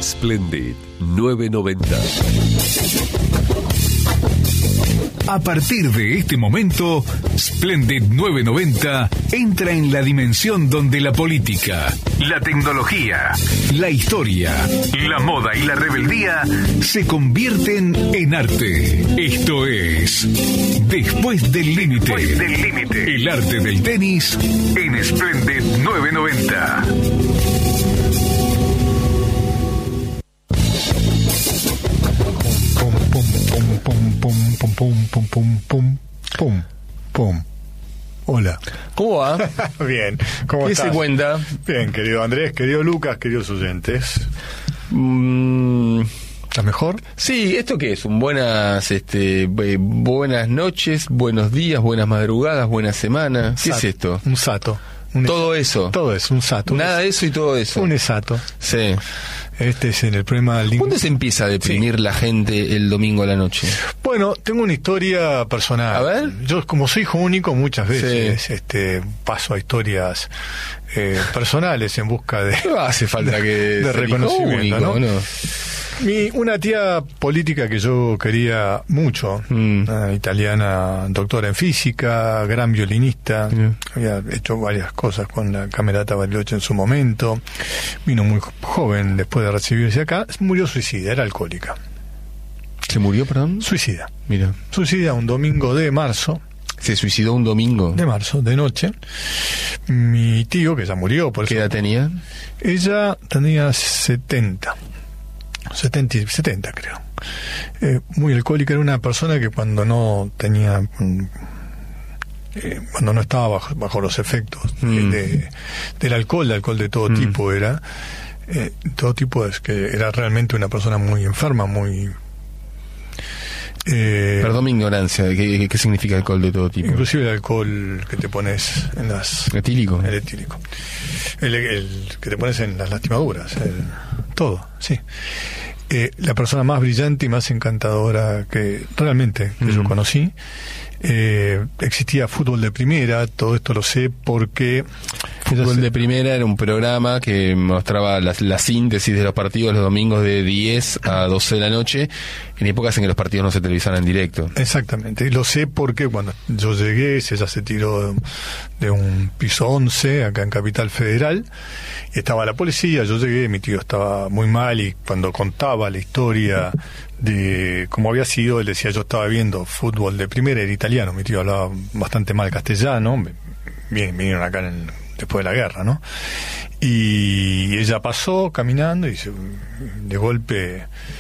Splendid 990. A partir de este momento, Splendid 990 entra en la dimensión donde la política, la tecnología, la historia, la moda y la rebeldía se convierten en arte. Esto es Después del Límite. El arte del tenis en Splendid 990. Pum. Hola. ¿Cómo va? Bien. ¿Cómo estás? ¿Qué se cuenta? Bien, querido Andrés, querido Lucas, queridos oyentes. ¿Estás mejor? Sí, ¿esto qué es? Buenas noches, buenos días, buenas madrugadas, buena semana. ¿Qué es esto? Un sato. Todo eso. Todo eso, un sato. Nada de eso y todo eso. Un esato. Sí. Este es en el problema del... ¿Cuándo se empieza a deprimir la gente el domingo a la noche? Bueno, tengo una historia personal. A ver. Yo, como soy hijo único, muchas veces paso a historias personales en busca de... No hace falta que de reconocimiento, único, ¿no? Una tía política que yo quería mucho, una italiana, doctora en física, gran violinista, había hecho varias cosas con la Camerata Bariloche en su momento, vino muy joven después de recibirse acá, murió suicida, era alcohólica. ¿Se murió, perdón? Suicida. Mira. Suicida un domingo de marzo. ¿Se suicidó un domingo? De marzo, de noche. Mi tío, que ya murió, por eso... ¿Qué edad tenía? Ella tenía 70 creo. Muy alcohólica, era una persona que cuando no tenía cuando no estaba bajo los efectos del alcohol de todo tipo, era todo tipo, es que era realmente una persona muy enferma, muy perdón mi ignorancia, ¿qué significa alcohol de todo tipo? Inclusive el alcohol que te pones en las... ¿Etílico? El etílico. El que te pones en las lastimaduras. Todo, sí. La persona más brillante y más encantadora que realmente que yo conocí. Existía Fútbol de Primera, todo esto lo sé porque... Fútbol de Primera era un programa que mostraba la síntesis de los partidos los domingos de 10 a 12 de la noche, en épocas en que los partidos no se televisaban en directo. Exactamente, y lo sé porque cuando yo llegué, ella se tiró de un piso 11 acá en Capital Federal, y estaba la policía, yo llegué, mi tío estaba muy mal, y cuando contaba la historia de cómo había sido, él decía, yo estaba viendo Fútbol de Primera, era italiano, mi tío hablaba bastante mal castellano, vinieron acá después de la guerra, ¿no? Y ella pasó caminando y de golpe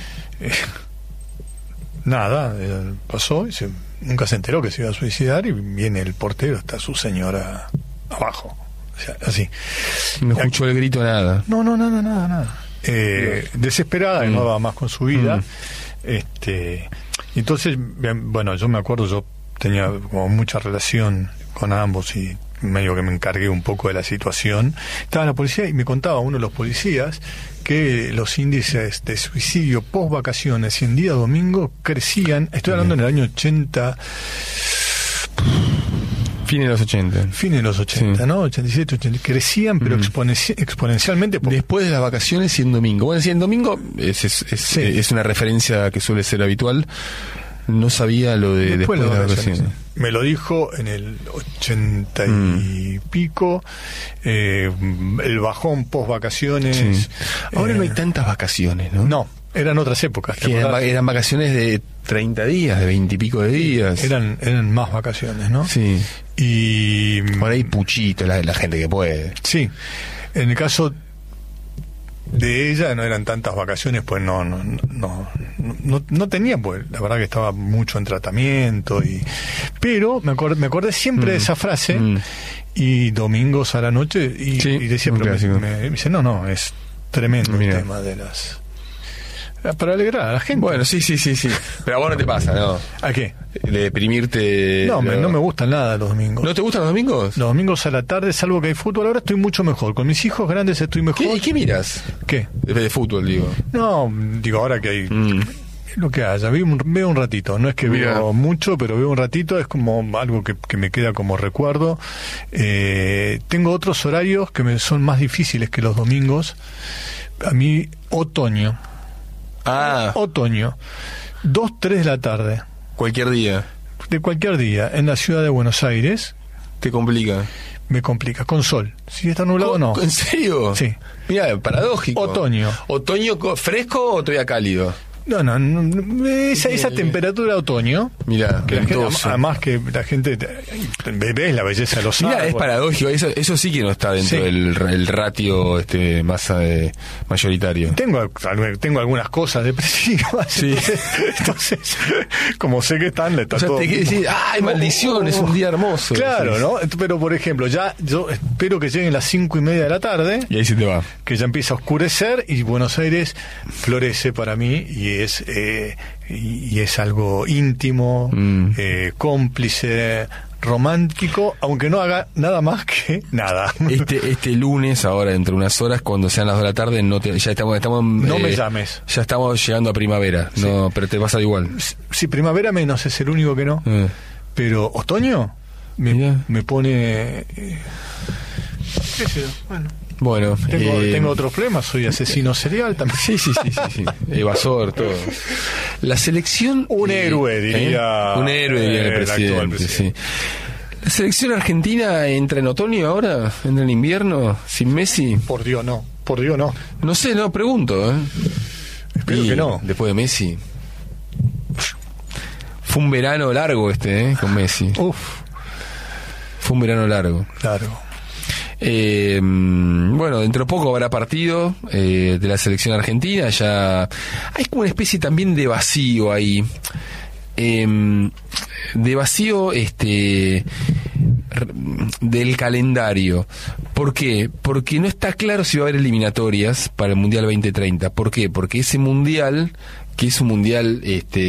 pasó y nunca se enteró que se iba a suicidar, y viene el portero, está su señora abajo, o sea, así. No escuchó el grito, nada. Nada. Desesperada, no daba más con su vida. Entonces, bueno, yo me acuerdo, yo tenía como mucha relación con ambos y medio que me encargué un poco de la situación. Estaba la policía y me contaba uno de los policías que los índices de suicidio post vacaciones y en día domingo crecían. Estoy hablando en el año 80, Fines de los 80, sí. ¿No? 87, 80, crecían, pero exponencialmente. Después de las vacaciones y en domingo. Bueno, si en domingo es una referencia que suele ser habitual. No sabía lo de después de las vacaciones. Me lo dijo en el 80 y pico, el bajón post vacaciones. Sí. Ahora no hay tantas vacaciones, ¿no? No, eran otras épocas. Eran vacaciones de 30 días, de 20 y pico de días. Eran más vacaciones, ¿no? Sí. Y por ahí puchito, la gente que puede. Sí. En el caso de ella no eran tantas vacaciones, pues no tenía, pues la verdad que estaba mucho en tratamiento, pero me acordé siempre de esa frase, y domingos a la noche y decía, pero me dice, no, es tremendo el tema de las... Para alegrar a la gente. Bueno, sí. Pero a vos no te pasa, ¿no? ¿A qué? De deprimirte. No me gustan nada los domingos. ¿No te gustan los domingos? Los domingos a la tarde, salvo que hay fútbol. Ahora estoy mucho mejor. Con mis hijos grandes estoy mejor. ¿Qué miras? ¿Qué? De fútbol, digo. No, digo, ahora que hay... Lo que haya, veo un ratito, no es que veo mucho, pero veo un ratito, es como algo que me queda como recuerdo. Tengo otros horarios que me son más difíciles que los domingos, A mí, otoño. Otoño. 2, 3 de la tarde. Cualquier día. De cualquier día. En la ciudad de Buenos Aires. ¿Te complica? Me complica. Con sol. Si está nublado, no. ¿En serio? Sí. Mira, paradójico. Otoño. ¿Otoño fresco o todavía cálido? No, esa temperatura otoño. Mira, además que la gente ves la belleza de los árboles. Es paradójico, eso sí que no está dentro del ratio más mayoritario. Tengo algunas cosas depresivas. Sí. Entonces, como sé que están, está todo. Te quiere decir, ¡ay, maldición! Es un día hermoso. Claro, sí. ¿no? Pero por ejemplo, yo espero que lleguen las 5:30 de la tarde. Y ahí se te va. Que ya empieza a oscurecer y Buenos Aires florece para mí y es algo íntimo, cómplice, romántico, aunque no haga nada más que nada. Este lunes, ahora entre unas horas, cuando sean las 2 de la tarde, ya estamos no me llames. Ya estamos llegando a primavera, sí. No, pero te pasa igual. Sí, primavera menos, es el único que no. Pero otoño me pone qué sé yo, bueno, tengo otros problemas, soy asesino serial también. Sí. Evasor, todo. La selección... Un héroe, diría el presidente. Sí. ¿La selección argentina entra en otoño ahora? ¿Entra en invierno? ¿Sin Messi? Por Dios no. No sé, pregunto. Espero que no. Después de Messi. Fue un verano largo con Messi. Fue un verano largo. Largo. Bueno, dentro de poco habrá partido de la selección argentina. Ya hay como una especie también de vacío ahí, de vacío del calendario. ¿Por qué? Porque no está claro si va a haber eliminatorias para el Mundial 2030. ¿Por qué? Porque ese Mundial, que es un Mundial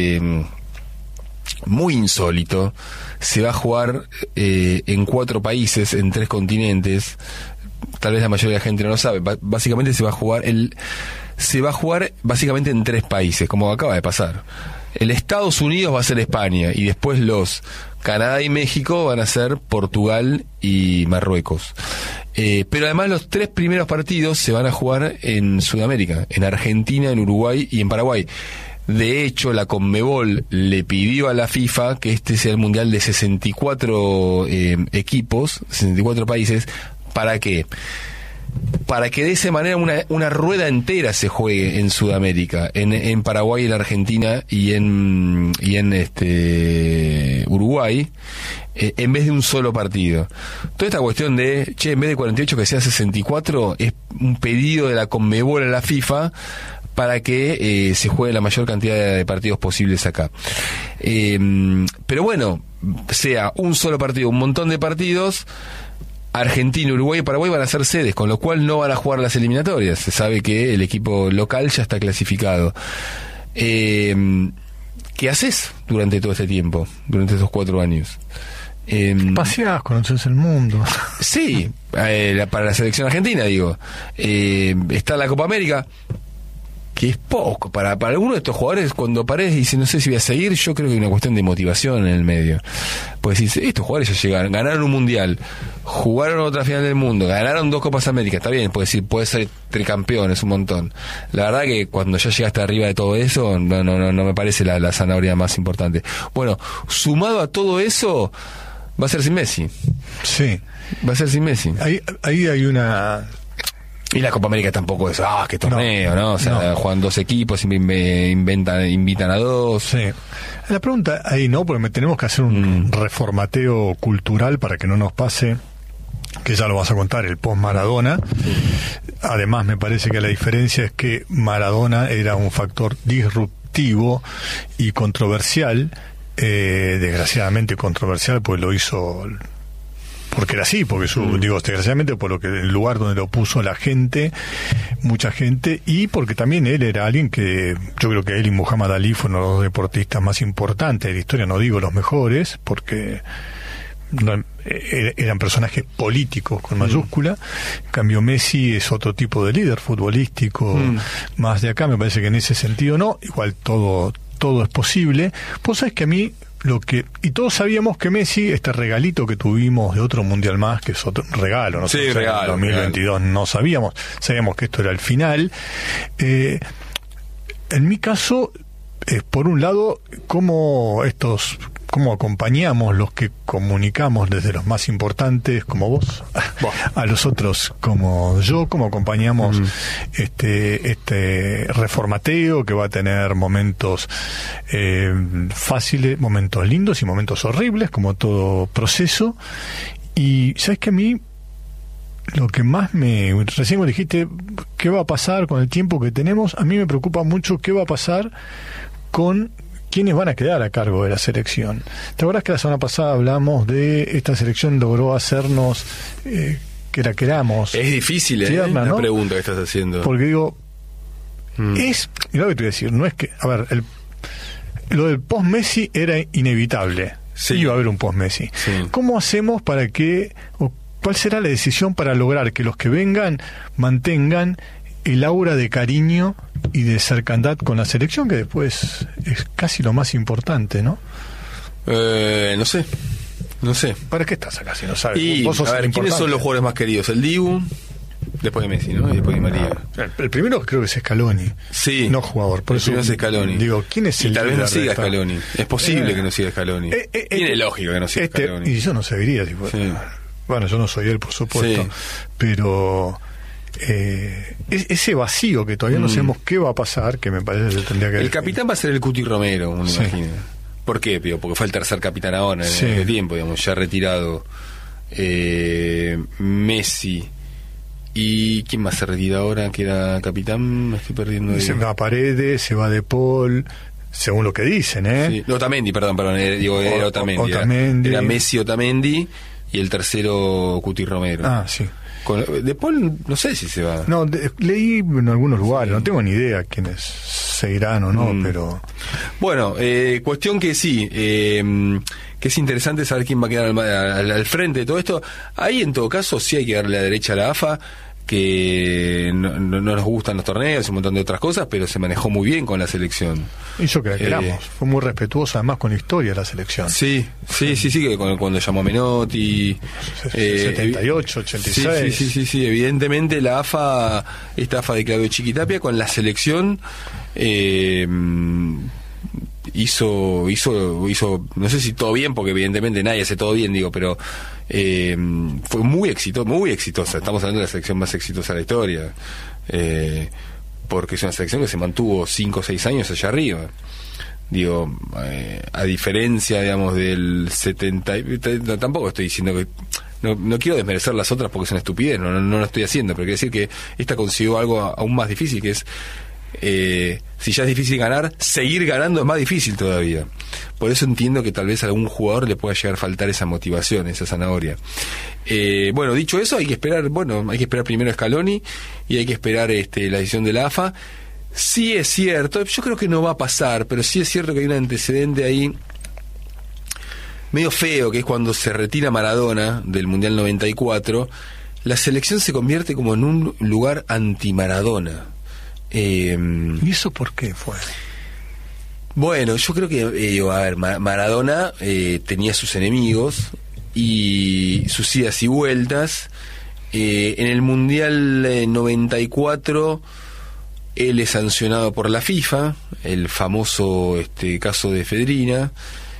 muy insólito, se va a jugar en 4 países, en 3 continentes. Tal vez la mayoría de la gente no lo sabe. Básicamente se va a jugar básicamente en 3 países, como acaba de pasar. El Estados Unidos va a ser España, y después los Canadá y México van a ser Portugal y Marruecos. Pero además los 3 primeros partidos se van a jugar en Sudamérica, en Argentina, en Uruguay y en Paraguay. De hecho, la Conmebol le pidió a la FIFA que este sea el mundial de 64 equipos, 64 países. ¿Para qué? Para que de esa manera una rueda entera se juegue en Sudamérica, en Paraguay, en Argentina y en Uruguay, en vez de un solo partido. Toda esta cuestión de, en vez de 48 que sea 64, es un pedido de la Conmebol a la FIFA para que se juegue la mayor cantidad de partidos posibles acá. Pero bueno, sea un solo partido, un montón de partidos, Argentina, Uruguay y Paraguay van a ser sedes, con lo cual no van a jugar las eliminatorias. Se sabe que el equipo local ya está clasificado. ¿Qué haces durante todo este tiempo, durante estos 4 años? Paseás, conoces el mundo. Sí, para la selección argentina, digo. Está la Copa América, que es poco para algunos de estos jugadores. Cuando pares y dice, no sé si voy a seguir, yo creo que hay una cuestión de motivación en el medio. Pues decir, estos jugadores ya llegaron, ganaron un mundial, jugaron otra final del mundo, ganaron 2 Copas América, está bien, puede ser tricampeón, es un montón. La verdad que cuando ya llegaste arriba de todo eso, no me parece la zanahoria más importante. Bueno, sumado a todo eso, va a ser sin Messi. Sí. Va a ser sin Messi. Ahí hay una... Y la Copa América tampoco es, qué torneo, ¿no? O sea, juegan 2 equipos, invitan a 2. Sí. La pregunta ahí, ¿no? Porque tenemos que hacer un reformateo cultural para que no nos pase, que ya lo vas a contar, el post-Maradona. Además, me parece que la diferencia es que Maradona era un factor disruptivo y controversial, desgraciadamente controversial, pues lo hizo... porque era así, porque desgraciadamente por lo que el lugar donde lo puso la gente, mucha gente, y porque también él era alguien que, yo creo que él y Muhammad Ali fueron los 2 deportistas más importantes de la historia, no digo los mejores, porque eran personajes políticos con mayúscula. En cambio Messi es otro tipo de líder futbolístico, más de acá, me parece que en ese sentido no, igual todo es posible. Vos sabés que a mí y todos sabíamos que Messi, este regalito que tuvimos de otro mundial más, que es otro regalo, ¿no? Sí, regalo. 2022 regalo. No sabíamos que esto era el final. En mi caso, por un lado, cómo acompañamos los que comunicamos, desde los más importantes como vos a los otros como yo, cómo acompañamos este reformateo que va a tener momentos fáciles, momentos lindos y momentos horribles, como todo proceso. Y sabes que a mí lo que más recién me dijiste qué va a pasar con el tiempo que tenemos, a mí me preocupa mucho qué va a pasar con quiénes van a quedar a cargo de la selección. ¿Te acuerdas que la semana pasada hablamos de esta selección logró hacernos que la queramos? Es difícil, tierna, la ¿no? pregunta que estás haciendo. Porque digo, es, mira lo que te voy a decir, no es que, a ver, lo del post-Messi era inevitable. Sí. Iba a haber un post-Messi. Sí. ¿Cómo hacemos para que, o cuál será la decisión para lograr que los que vengan mantengan el aura de cariño y de cercandad con la selección, que después es casi lo más importante, ¿no? No sé. ¿Para qué estás acá si no sabes? Y, Vos sos a ver, ¿quiénes importante. son los jugadores más queridos? El Dibu, después de Messi, ¿no? Y después de María. El primero creo que es Scaloni. Sí. No jugador. Por El eso primero es Scaloni. Digo, ¿quién es el Y tal vez no líder de siga esta? Scaloni. Es posible que no siga Scaloni. Tiene lógica que no siga Scaloni. Y yo no seguiría. Tipo, Sí. Bueno, yo no soy él, por supuesto. Sí. Pero ese vacío que todavía no sabemos qué va a pasar, que me parece que tendría que... El capitán va a ser el Cuti Romero, uno Sí. imagina. ¿Por qué, Pío? Porque fue el tercer capitán ahora, en Sí. este tiempo, digamos, ya retirado. Messi. ¿Y quién más se retira ahora que era capitán? Me estoy perdiendo de... Se va a Paredes, se va De Paul, según lo que dicen, ¿eh? Sí. No, Otamendi, perdón, era Otamendi. Otamendi. Era Messi, Otamendi y el tercero Cuti Romero. Ah, sí. De Paul no sé si se va. No, leí en algunos lugares, no tengo ni idea quiénes se irán o no, pero... Bueno, cuestión que sí, que es interesante saber quién va a quedar al frente de todo esto. Ahí, en todo caso, sí hay que darle la derecha a la AFA, que no nos gustan los torneos y un montón de otras cosas, pero se manejó muy bien con la selección. Hizo que la queramos. Fue muy respetuoso, además, con la historia de la selección. Sí, que cuando llamó a Menotti... 78, 86... Sí, evidentemente la AFA, esta AFA de Claudio Chiquitapia, con la selección... hizo, no sé si todo bien, porque evidentemente nadie hace todo bien, digo, pero fue muy exitosa. Estamos hablando de la selección más exitosa de la historia, porque es una selección que se mantuvo 5 o 6 años allá arriba. Digo, a diferencia, digamos, del 70, tampoco estoy diciendo que no quiero desmerecer las otras porque es una estupidez, no lo estoy haciendo, pero quiero decir que esta consiguió algo aún más difícil, que es si ya es difícil ganar, seguir ganando es más difícil todavía. Por eso entiendo que tal vez a algún jugador le pueda llegar a faltar esa motivación, esa zanahoria. Bueno, dicho eso, hay que esperar primero a Scaloni y hay que esperar la decisión de la AFA. Sí es cierto, yo creo que no va a pasar, pero sí es cierto que hay un antecedente ahí medio feo, que es cuando se retira Maradona del Mundial 94, la selección se convierte como en un lugar anti-Maradona. ¿Y eso por qué fue? Bueno, yo creo que, Maradona tenía sus enemigos y sus idas y vueltas. En el Mundial 94, él es sancionado por la FIFA, el famoso caso de Efedrina,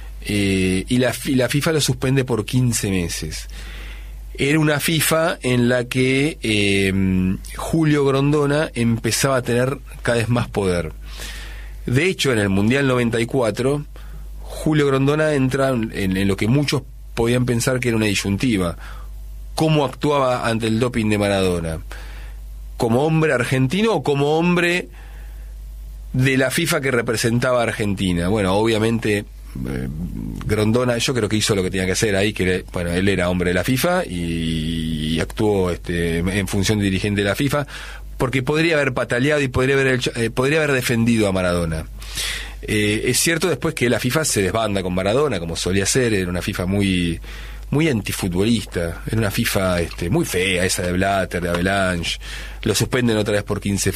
y la FIFA lo suspende por 15 meses. Era una FIFA en la que Julio Grondona empezaba a tener cada vez más poder. De hecho, en el Mundial 94, Julio Grondona entra en lo que muchos podían pensar que era una disyuntiva. ¿Cómo actuaba ante el doping de Maradona? ¿Como hombre argentino o como hombre de la FIFA que representaba a Argentina? Bueno, obviamente... Grondona, yo creo que hizo lo que tenía que hacer ahí, que él era hombre de la FIFA y actuó en función de dirigente de la FIFA, porque podría haber pataleado y podría haber defendido a Maradona. Es cierto después que la FIFA se desbanda con Maradona, como solía ser. Era una FIFA muy antifutbolista, era una FIFA muy fea, esa de Blatter, de Avalanche. Lo suspenden otra vez por 15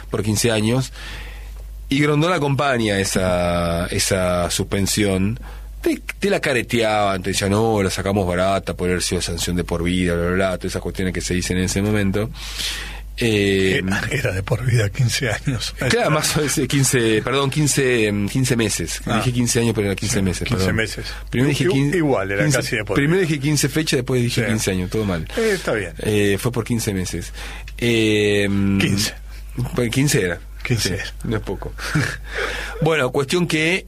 años. Y Grondona acompaña esa suspensión te la careteaban, te decían, no, la sacamos barata por haber sido sanción de por vida, bla, bla, bla, todas esas cuestiones que se dicen en ese momento. Era de por vida, 15 años. Claro, más o menos 15 meses. Dije 15 años, pero era 15 meses. 15 perdón. meses. Primero dije 15, igual, era 15, casi de por primero vida. dije 15 fechas, después dije 15 años, todo mal. Está bien. Fue por 15 meses. 15. Pues 15 era. 15. Sí, no es poco. Bueno, cuestión que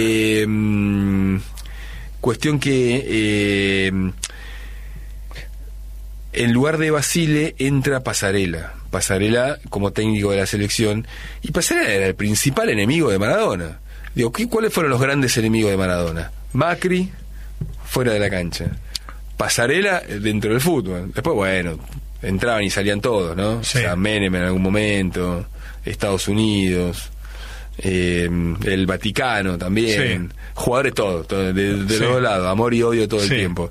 en lugar de Basile entra Pasarela como técnico de la selección, y Pasarela era el principal enemigo de Maradona. Digo, ¿cuáles fueron los grandes enemigos de Maradona? Macri, fuera de la cancha. Pasarela, dentro del fútbol. Después, bueno, entraban y salían todos, ¿no? Sí. O sea, Menem en algún momento, Estados Unidos, el Vaticano también, Sí. jugadores todos, de Sí. los dos lados, amor y odio todo el Sí. tiempo.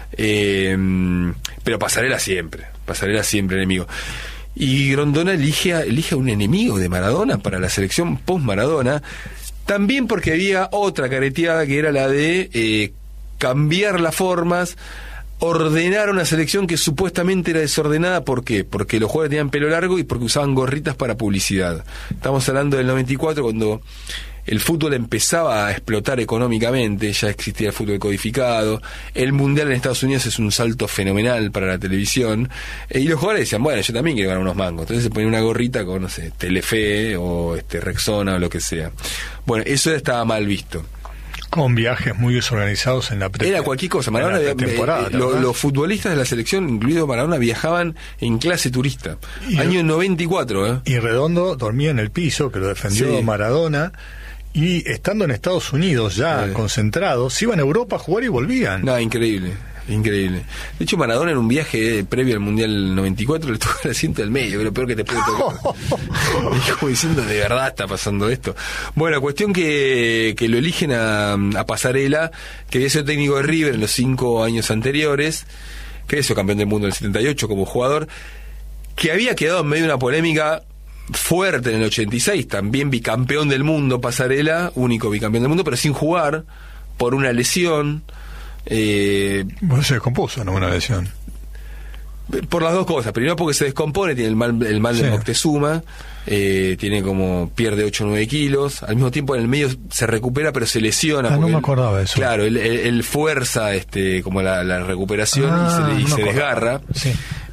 Pero Pasarela siempre enemigo. Y Grondona elige a un enemigo de Maradona para la selección post-Maradona, también porque había otra careteada que era la de cambiar las formas, ordenar una selección que supuestamente era desordenada. ¿Por qué? Porque los jugadores tenían pelo largo y porque usaban gorritas para publicidad. Estamos hablando del 94, cuando el fútbol empezaba a explotar económicamente, ya existía el fútbol codificado, el mundial en Estados Unidos es un salto fenomenal para la televisión, y los jugadores decían, bueno, yo también quiero ganar unos mangos, entonces se ponían una gorrita con, no sé, Telefe o Rexona o lo que sea. Bueno, eso ya estaba mal visto. Con viajes muy desorganizados en la Era cualquier cosa. Maradona, temporada. los futbolistas de la selección, incluido Maradona, viajaban en clase turista. Año 94, ¿eh? Y Redondo dormía en el piso, que lo defendió Sí. Maradona, y estando en Estados Unidos ya concentrados, se iban a Europa a jugar y volvían. No, increíble. De hecho, Maradona en un viaje previo al Mundial 94 le tocó el asiento del medio, que es lo peor que te puede tocar. Y como diciendo, de verdad está pasando esto. Bueno, cuestión que lo eligen a Pasarela, que había sido técnico de River en los 5 años anteriores, que había sido campeón del mundo en el 78 como jugador, que había quedado en medio de una polémica fuerte en el 86, también bicampeón del mundo Pasarela, único bicampeón del mundo, pero sin jugar por una lesión. Bueno, se descompuso, ¿no? Una lesión. Por las dos cosas. Primero porque se descompone, tiene el mal Sí. de Moctezuma, tiene pierde 8 o 9 kilos, al mismo tiempo en el medio se recupera pero se lesiona. No porque me acordaba de eso. Claro, él fuerza como la recuperación y se desgarra. Sí.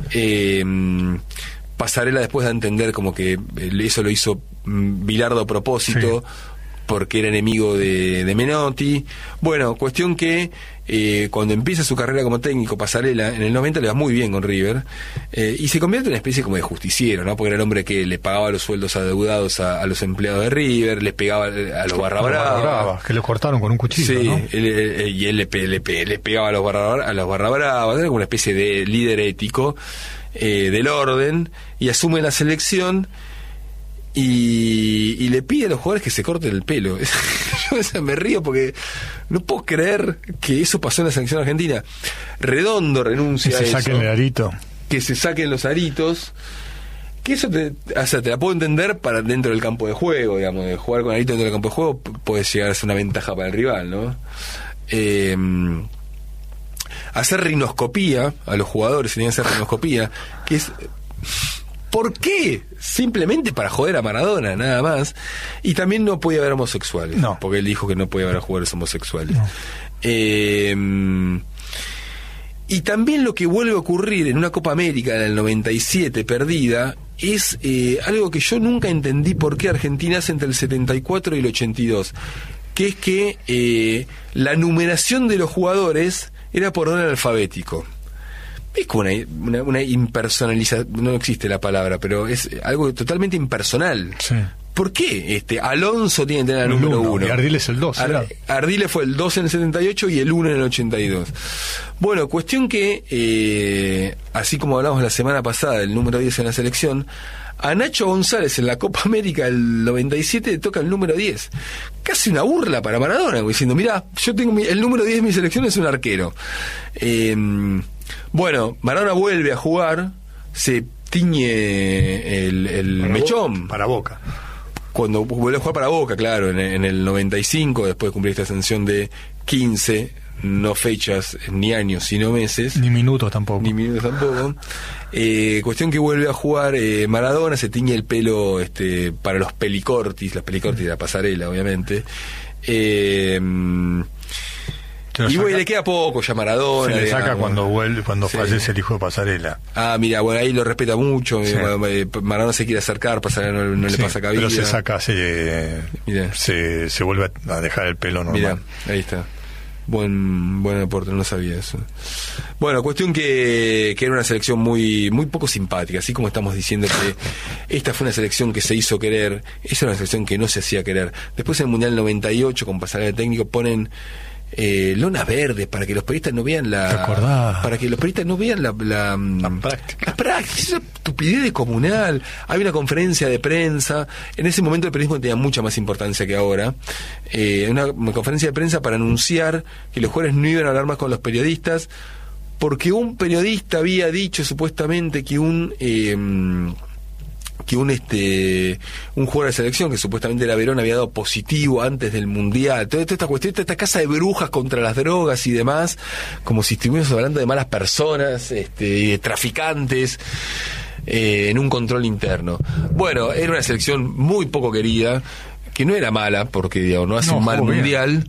Pasarela después da a entender como que eso lo hizo Bilardo a propósito, porque era enemigo de Menotti. Bueno, cuestión que cuando empieza su carrera como técnico, Pasarela, en el 90 le va muy bien con River, y se convierte en una especie como de justiciero, ¿no? Porque era el hombre que le pagaba los sueldos adeudados a los empleados de River, les pegaba a los barra bravas, que lo cortaron con un cuchillo, sí, ¿no? y él le pegaba a los barra bravas, era como una especie de líder ético del orden, y asume la selección y le pide a los jugadores que se corten el pelo. Yo me río porque no puedo creer que eso pasó en la selección argentina. Redondo renuncia a eso, Saquen el arito. que se saquen los aritos, que eso te la puedo entender para dentro del campo de juego, digamos, de jugar con arito dentro del campo de juego puede llegar a ser una ventaja para el rival, ¿no? Hacer rinoscopía a los jugadores, tenían que hacer rinoscopía, que es... ¿Por qué? Simplemente para joder a Maradona, nada más. Y también no podía haber homosexuales, no, porque él dijo que no podía haber jugadores homosexuales. No. Y también lo que vuelve a ocurrir en una Copa América del 97 perdida es algo que yo nunca entendí por qué Argentina hace entre el 74 y el 82, que es que la numeración de los jugadores era por orden alfabético. Es como una impersonalización, no existe la palabra, pero es algo totalmente impersonal. Sí. ¿Por qué Alonso tiene que tener el número 1? Y Ardiles el 2. Ardiles fue el 2 en el 78 y el 1 en el 82. Bueno, cuestión que, así como hablamos la semana pasada del número 10 en la selección, a Nacho González en la Copa América del 97 le toca el número 10. Casi una burla para Maradona, diciendo, mirá, yo tengo el número 10 de mi selección es un arquero. Bueno, Maradona vuelve a jugar, se tiñe el mechón. Para Boca. Cuando vuelve a jugar para Boca, claro, en el 95, después de cumplir esta sanción de 15, no fechas, ni años, sino meses. Ni minutos tampoco. Cuestión que vuelve a jugar Maradona, se tiñe el pelo para los pelicortis, las pelicortis de la pasarela, obviamente. Y bueno, le queda poco ya Maradona. Se le saca cuando sí. fallece el hijo de Pasarela. Mira, bueno, ahí lo respeta mucho. Sí. Maradona se quiere acercar, Pasarela no le pasa cabida. Pero se saca, se vuelve a dejar el pelo normal. Mira, ahí está. Buen aporte, no sabía eso. Bueno, cuestión que era una selección muy poco simpática, así como estamos diciendo que esta fue una selección que se hizo querer, esa era una selección que no se hacía querer. Después en el Mundial 98, con Pasarela técnico, ponen lonas verdes para que los periodistas no vean la práctica. Es una estupidez descomunal. Hay una conferencia de prensa. En ese momento el periodismo tenía mucha más importancia que ahora. Una conferencia de prensa para anunciar que los jugadores no iban a hablar más con los periodistas porque un periodista había dicho supuestamente que un jugador de selección que supuestamente era Verón había dado positivo antes del Mundial. Toda esta cuestión, toda esta casa de brujas contra las drogas y demás, como si estuviéramos hablando de malas personas, de traficantes, en un control interno. Bueno, era una selección muy poco querida, que no era mala, porque digamos, no hace un mal mundial,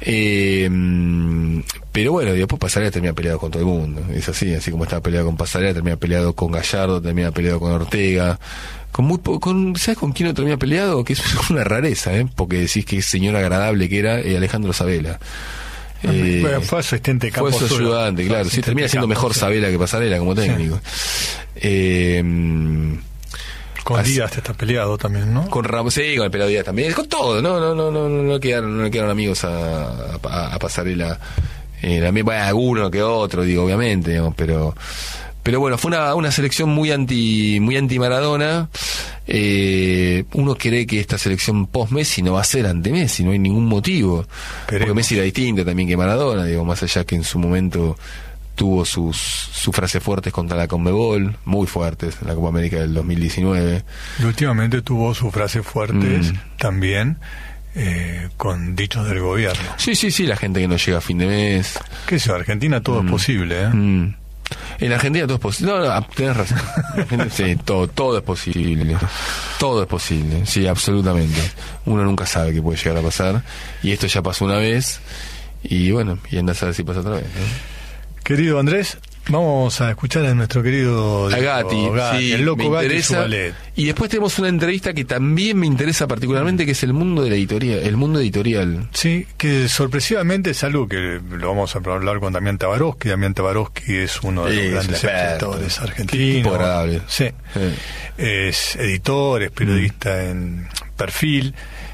pero bueno, después Pasarela termina peleado con todo el mundo. Es así como estaba peleado con Pasarela, termina peleado con Gallardo, termina peleado con Ortega. ¿Sabes con quién no termina peleado? Que es una rareza, porque decís que señor agradable que era Alejandro Sabela. Fue asistente de campo. Fue su ayudante, claro. Sí, termina siendo mejor Sabela que Pasarela como técnico. Con Díaz te está peleado también, ¿no? Con Ramos, sí, con el pelado Díaz también. Con todo, no quedaron amigos a Pasarela. Bueno, alguno que otro, digo, obviamente, digamos, pero bueno, fue una selección muy anti Maradona. Uno cree que esta selección post Messi no va a ser ante Messi, no hay ningún motivo. Porque Messi era distinto también que Maradona, digo, más allá que en su momento tuvo sus frases fuertes contra la Conmebol, muy fuertes, en la Copa América del 2019. Y últimamente tuvo sus frases fuertes también, con dichos del gobierno. Sí, la gente que no llega a fin de mes. ¿Qué es eso? Argentina todo es posible, En Argentina todo es posible. No, tenés razón. Sí, todo es posible. Todo es posible, sí, absolutamente. Uno nunca sabe qué puede llegar a pasar. Y esto ya pasó una vez. Y bueno, y andás a ver si pasa otra vez, ¿no? Querido Andrés, vamos a escuchar a nuestro querido Gatti, sí, el loco Gatti y su ballet. Y después tenemos una entrevista que también me interesa particularmente, que es el mundo de la editorial, el mundo editorial. Sí, que sorpresivamente es algo que lo vamos a hablar con Damián Tabarovsky. Damián Tabarovsky es uno de los grandes escritores argentinos. Tipo agradable. Sí. Es editor, es periodista en Perfil,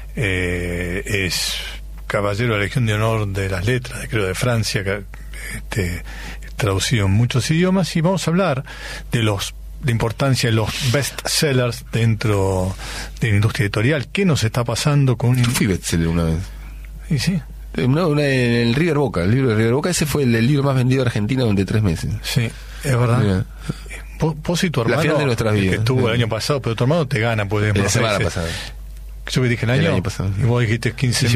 es caballero de la Legión de Honor de las Letras, creo, de Francia, traducido en muchos idiomas, y vamos a hablar de la importancia de los bestsellers dentro de la industria editorial. ¿Qué nos está pasando con Fui bestseller una vez. ¿Y sí? En el River Boca, el libro de River Boca, ese fue el libro más vendido de Argentina durante 3 meses. Sí, es verdad. Mira. Vos y tu hermano, la final de nuestras vidas, que estuvo el año pasado, pero tu hermano te gana, pues, la semana pasada. Yo que dije el año pasado. Y vos dijiste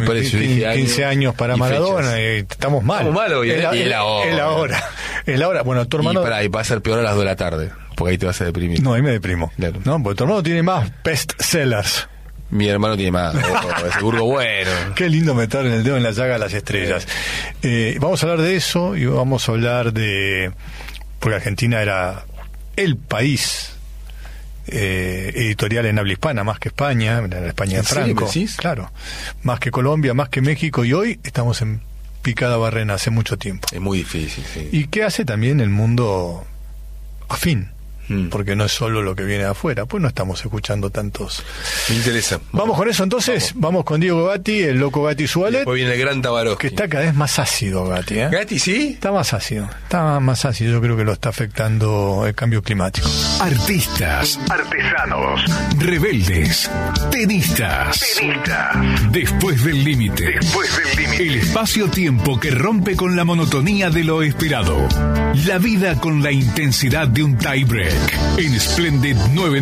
15 años para Maradona, y estamos mal. Estamos mal hoy, es la hora. Bueno, tu hermano... Y va a ser peor a las 2 de la tarde, porque ahí te vas a deprimir. No, ahí me deprimo. Claro. No, porque tu hermano tiene más bestsellers. Mi hermano tiene más, ese burgo bueno. Qué lindo meter el dedo en la llaga a las estrellas. Vamos a hablar de eso, y vamos a hablar de... Porque Argentina era el país editorial en habla hispana, más que España, en la España de Franco, claro, más que Colombia, más que México, y hoy estamos en picada barrena hace mucho tiempo. Es muy difícil, sí. ¿Y qué hace también el mundo afín? Porque no es solo lo que viene de afuera, pues no estamos escuchando tantos. Me interesa. Vamos con eso entonces, vamos con Diego Gatti, el loco Gatti y su ballet. Después viene el gran Tabarovsky. Que está cada vez más ácido, Gatti. ¿Gatti sí? Está más ácido, yo creo que lo está afectando el cambio climático. Artistas, artesanos, rebeldes, tenistas. Después del límite. El espacio-tiempo que rompe con la monotonía de lo esperado. La vida con la intensidad de un tie-break en Splendid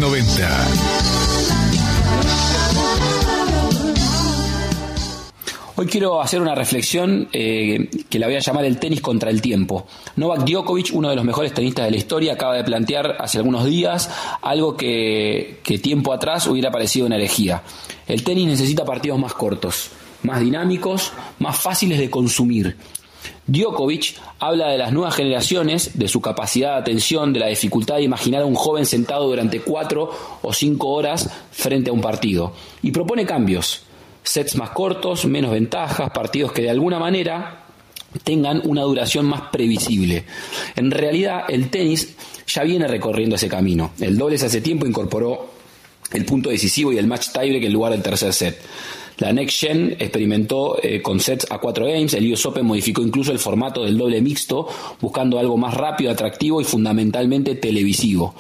990. Hoy quiero hacer una reflexión que la voy a llamar el tenis contra el tiempo. Novak Djokovic, uno de los mejores tenistas de la historia, acaba de plantear hace algunos días algo que tiempo atrás hubiera parecido una herejía. El tenis necesita partidos más cortos, más dinámicos, más fáciles de consumir. Djokovic habla de las nuevas generaciones, de su capacidad de atención, de la dificultad de imaginar a un joven sentado durante 4 o 5 horas frente a un partido. Y propone cambios. Sets más cortos, menos ventajas, partidos que de alguna manera tengan una duración más previsible. En realidad, el tenis ya viene recorriendo ese camino. El dobles hace tiempo incorporó el punto decisivo y el match tiebreak en lugar del tercer set. La Next Gen experimentó con sets a 4 games. El US Open modificó incluso el formato del doble mixto, buscando algo más rápido, atractivo y fundamentalmente televisivo.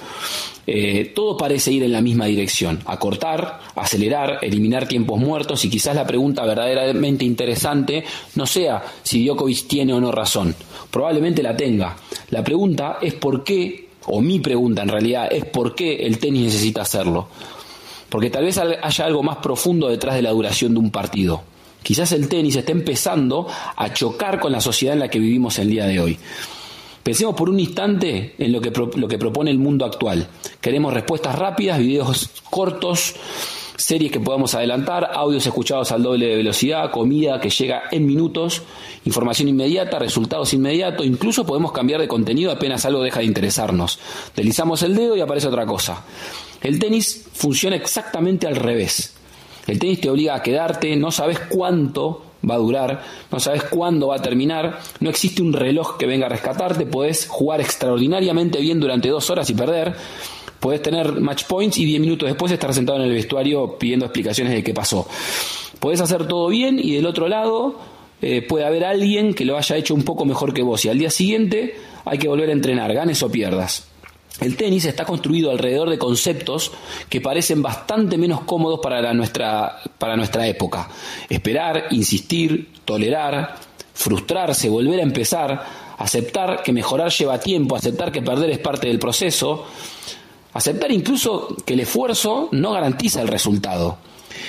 Todo parece ir en la misma dirección: acortar, acelerar, eliminar tiempos muertos, y quizás la pregunta verdaderamente interesante no sea si Djokovic tiene o no razón. Probablemente la tenga. La pregunta es por qué, o mi pregunta en realidad es por qué el tenis necesita hacerlo. Porque tal vez haya algo más profundo detrás de la duración de un partido. Quizás el tenis está empezando a chocar con la sociedad en la que vivimos el día de hoy. Pensemos por un instante en lo que propone el mundo actual. Queremos respuestas rápidas, videos cortos, series que podamos adelantar, audios escuchados al doble de velocidad, comida que llega en minutos, información inmediata, resultados inmediatos. Incluso podemos cambiar de contenido apenas algo deja de interesarnos. Deslizamos el dedo y aparece otra cosa. El tenis funciona exactamente al revés. El tenis te obliga a quedarte, no sabes cuánto va a durar, no sabes cuándo va a terminar, no existe un reloj que venga a rescatarte, podés jugar extraordinariamente bien durante 2 horas y perder, podés tener match points y 10 minutos después estar sentado en el vestuario pidiendo explicaciones de qué pasó. Podés hacer todo bien y del otro lado puede haber alguien que lo haya hecho un poco mejor que vos y al día siguiente hay que volver a entrenar, ganes o pierdas. El tenis está construido alrededor de conceptos que parecen bastante menos cómodos para nuestra época. Esperar, insistir, tolerar, frustrarse, volver a empezar, aceptar que mejorar lleva tiempo, aceptar que perder es parte del proceso, aceptar incluso que el esfuerzo no garantiza el resultado.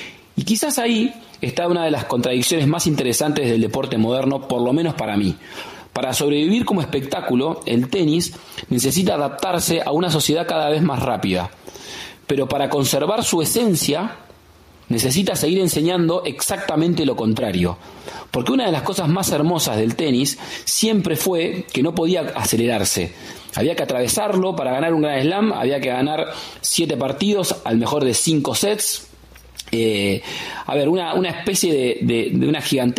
Y quizás ahí está una de las contradicciones más interesantes del deporte moderno, por lo menos para mí. Para sobrevivir como espectáculo, el tenis necesita adaptarse a una sociedad cada vez más rápida. Pero para conservar su esencia, necesita seguir enseñando exactamente lo contrario. Porque una de las cosas más hermosas del tenis siempre fue que no podía acelerarse. Había que atravesarlo para ganar un Grand Slam, había que ganar 7 partidos al mejor de 5 sets. Una especie de una gigantesca